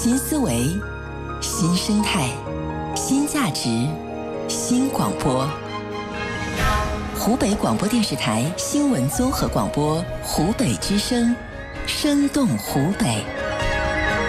新思维，新生态，新价值，新广播。湖北广播电视台新闻综合广播，湖北之声，生动湖北。